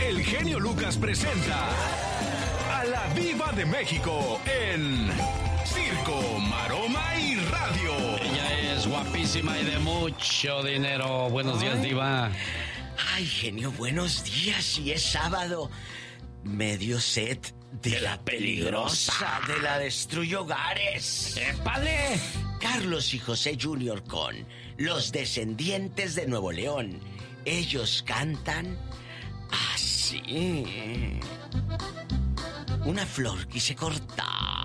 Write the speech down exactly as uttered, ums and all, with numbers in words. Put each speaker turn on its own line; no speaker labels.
el genio Lucas presenta a la Diva de México en Circo, Maroma y Radio.
Ella es guapísima y de mucho dinero. Buenos días, Diva.
Ay, genio, buenos días. Y es sábado. Medio set de, de la peligrosa, peligrosa, de la destruye hogares.
¡Épale!
Carlos y José junior con Los Descendientes de Nuevo León. Ellos cantan así. Una flor quise cortar